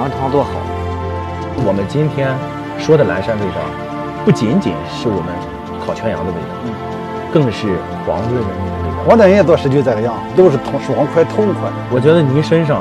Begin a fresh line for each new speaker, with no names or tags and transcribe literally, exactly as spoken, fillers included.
羊汤多好。
我们今天说的蓝山味道，不仅仅是我们烤全羊的味道，嗯，更是黄润的那个味道。
我这人也做十九这个羊，都是痛爽快痛快。
我觉得你身上